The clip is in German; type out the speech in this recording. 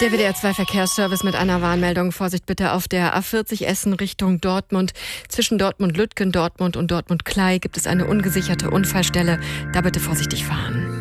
Der WDR 2 Verkehrsservice mit einer Warnmeldung. Vorsicht bitte auf der A40 Essen Richtung Dortmund. Zwischen Dortmund-Lütgen, Dortmund und Dortmund-Klei gibt es eine ungesicherte Unfallstelle. Da bitte vorsichtig fahren.